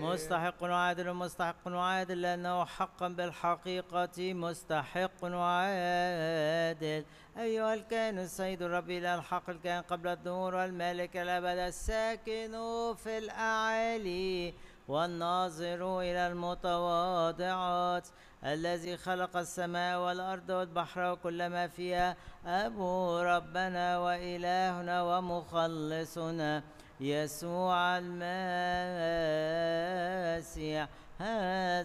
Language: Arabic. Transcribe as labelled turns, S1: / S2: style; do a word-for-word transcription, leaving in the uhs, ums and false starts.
S1: مستحق وعادل مستحق وعادل، لأنه حقا بالحقيقة مستحق وعادل. أيها الكائن السيد الرب إله الحق، الكائن قبل الدهور والمالك الأبد، الساكن في الأعالي والناظر إلى المتواضعات، الذي خلق السماء والأرض والبحر وكل ما فيها، أبو ربنا وإلهنا ومخلصنا يسوع المسيح. هذا